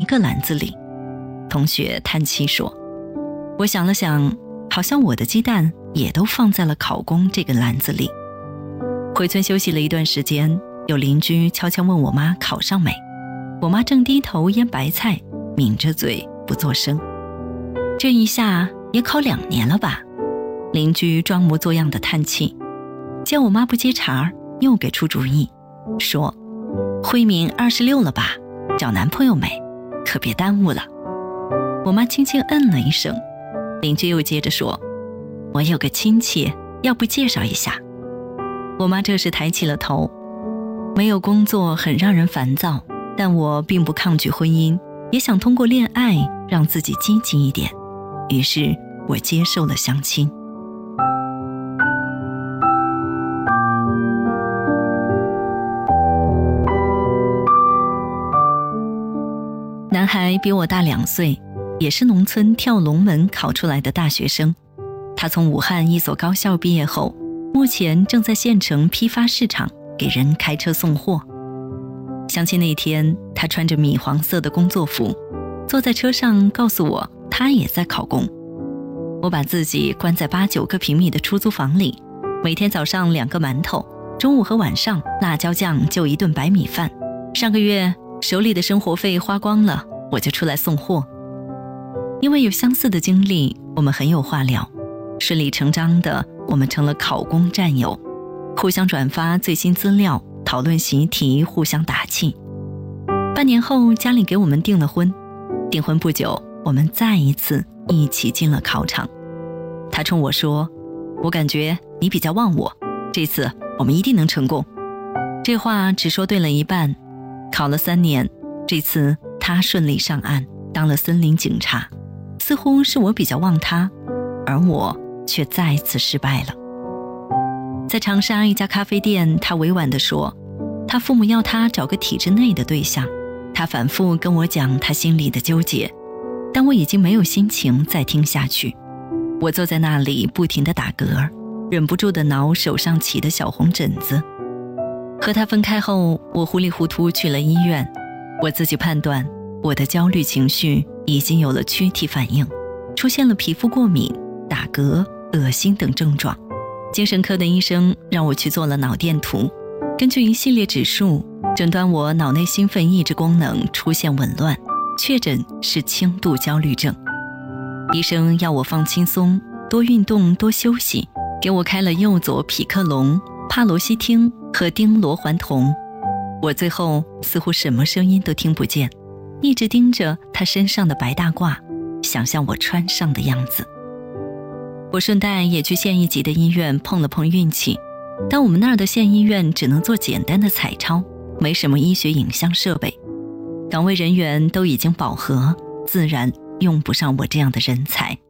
个篮子里。同学叹气说，我想了想，好像我的鸡蛋也都放在了考公这个篮子里。回村休息了一段时间，有邻居悄悄问我妈考上没，我妈正低头腌白菜，抿着嘴不作声。这一下也考2年了吧？邻居装模作样的叹气，见我妈不接茬，又给出主意，说慧敏26了吧，找男朋友没？可别耽误了。我妈轻轻嗯了一声，邻居又接着说，我有个亲戚，要不介绍一下？我妈这时抬起了头，没有工作很让人烦躁，但我并不抗拒婚姻，也想通过恋爱让自己积极一点，于是我接受了相亲。男孩比我大2岁，也是农村跳龙门考出来的大学生。他从武汉一所高校毕业后，目前正在县城批发市场给人开车送货。相亲那天，他穿着米黄色的工作服，坐在车上告诉我他也在考公。我把自己关在8、9个平米的出租房里，每天早上2个馒头，中午和晚上辣椒酱就1顿白米饭。上个月手里的生活费花光了，我就出来送货。因为有相似的经历，我们很有话聊，顺理成章的我们成了考公战友，互相转发最新资料，讨论习题，互相打气。半年后家里给我们订了婚，订婚不久我们再一次一起进了考场。他冲我说，我感觉你比较忘我，这次我们一定能成功。这话只说对了一半。考了3年，这次他顺利上岸当了森林警察，似乎是我比较忘他，而我却再次失败了。在长沙一家咖啡店，他委婉地说，他父母要他找个体制内的对象。他反复跟我讲他心里的纠结，但我已经没有心情再听下去。我坐在那里不停地打嗝，忍不住地挠手上起的小红疹子。和他分开后，我糊里糊涂去了医院。我自己判断，我的焦虑情绪已经有了躯体反应，出现了皮肤过敏、打嗝、恶心等症状。精神科的医生让我去做了脑电图，根据一系列指数，诊断我脑内兴奋抑制功能出现紊乱，确诊是轻度焦虑症。医生要我放轻松，多运动，多休息，给我开了右佐匹克隆、帕罗西汀和丁罗环酮。我最后似乎什么声音都听不见，一直盯着他身上的白大褂，想象我穿上的样子。我顺带也去县一级的医院碰了碰运气，但我们那儿的县医院只能做简单的彩超，没什么医学影像设备，岗位人员都已经饱和，自然用不上我这样的人才。